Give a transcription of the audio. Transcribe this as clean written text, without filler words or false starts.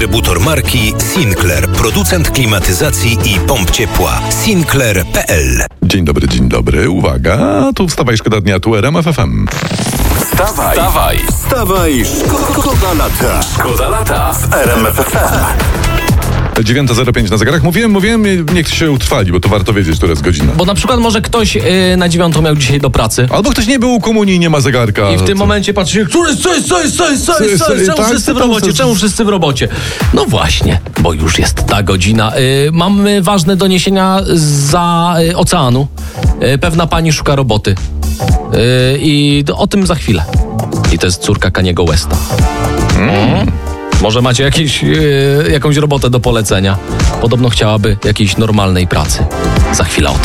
Dystrybutor marki Sinclair, producent klimatyzacji i pomp ciepła. Sinclair.pl. Dzień dobry. Uwaga, tu wstawaj, szkoda dnia, tu RMF FM. Wstawaj, szkoda lata. Szkoda lata W RMF FM. 9:05 na zegarach. Mówiłem, niech się utrwali, bo to warto wiedzieć, która jest godzina. Bo na przykład może ktoś na 9 miał dzisiaj do pracy. Albo ktoś nie był u komunii i nie ma zegarka. I w tym momencie patrzy, czemu wszyscy w robocie? No właśnie, bo już jest ta godzina. Mamy ważne doniesienia zza oceanu. Pewna pani szuka roboty. I o tym za chwilę. I to jest córka Kaniego Westa. Może macie jakąś robotę do polecenia. Podobno chciałaby jakiejś normalnej pracy. Za chwilę o tym.